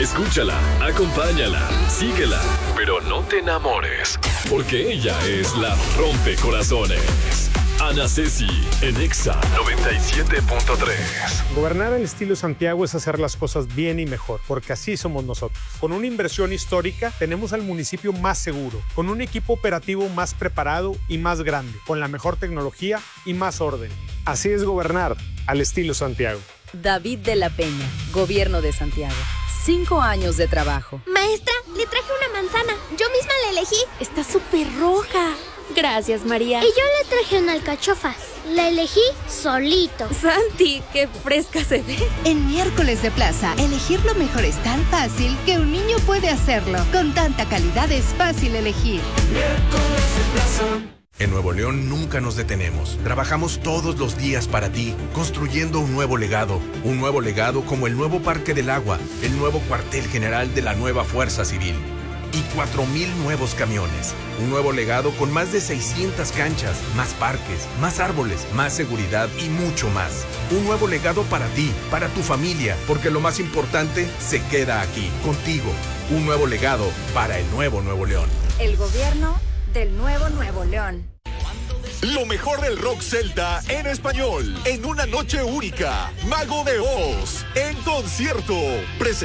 Escúchala, acompáñala, síguela, pero no te enamores, porque ella es la rompecorazones. Ana Ceci en Exa 97.3. Gobernar al estilo Santiago es hacer las cosas bien y mejor, porque así somos nosotros. Con una inversión histórica, tenemos al municipio más seguro, con un equipo operativo más preparado y más grande, con la mejor tecnología y más orden. Así es gobernar al estilo Santiago. David de la Peña, Gobierno de Santiago. 5 años de trabajo. Maestra, le traje una manzana. Yo misma la elegí. Está súper roja. Gracias, María. Y yo le traje una alcachofa. La elegí solito. Santi, qué fresca se ve. En Miércoles de Plaza, elegir lo mejor es tan fácil que un niño puede hacerlo. Con tanta calidad es fácil elegir. Miércoles de Plaza. En Nuevo León nunca nos detenemos. Trabajamos todos los días para ti, construyendo un nuevo legado. Un nuevo legado como el nuevo Parque del Agua, el nuevo cuartel general de la nueva Fuerza Civil y 4,000 nuevos camiones. Un nuevo legado con más de 600 canchas, más parques, más árboles, más seguridad y mucho más. Un nuevo legado para ti, para tu familia, porque lo más importante se queda aquí, contigo. Un nuevo legado para el nuevo Nuevo León. El gobierno del nuevo Nuevo León. Lo mejor del rock celta en español, en una noche única. Mago de Oz, en concierto.